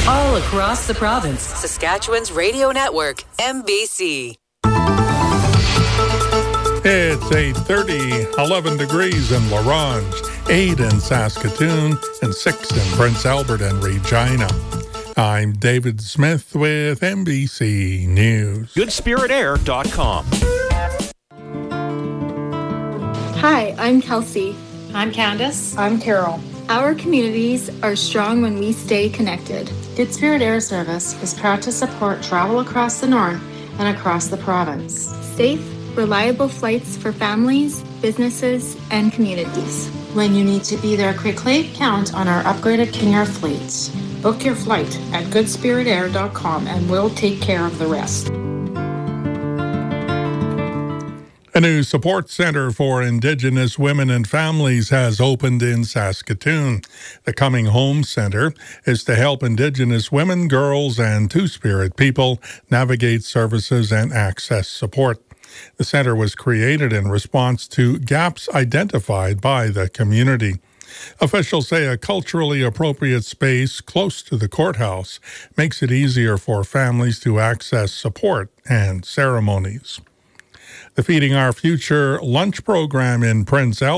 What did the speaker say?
All across the province. Saskatchewan's radio network, MBC. It's 8:30, 11 degrees in La Ronge, 8 in Saskatoon, and 6 in Prince Albert and Regina. I'm David Smith with MBC News. GoodSpiritAir.com. Hi, I'm Kelsey. I'm Candace. I'm Carol. Our communities are strong when we stay connected. Good Spirit Air Service is proud to support travel across the north and across the province. Safe, reliable flights for families, businesses, and communities. When you need to be there quickly, count on our upgraded King Air fleet. Book your flight at GoodSpiritAir.com and we'll take care of the rest. A new support center for Indigenous women and families has opened in Saskatoon. The Coming Home Center is to help Indigenous women, girls, and Two-Spirit people navigate services and access support. The center was created in response to gaps identified by the community. Officials say a culturally appropriate space close to the courthouse makes it easier for families to access support and ceremonies. The Feeding Our Future lunch program in Prince Albert